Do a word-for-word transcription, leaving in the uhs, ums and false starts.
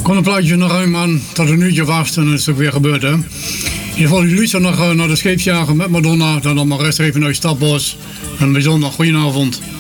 Kon een plaatje nog ruim aan tot een uurtje vast en dat is ook weer gebeurd, hè. In ieder geval, jullie luisteren nog uh, naar de scheepsjager met Madonna. Dan allemaal rest even naar je stadbos. Een bijzonder goedenavond.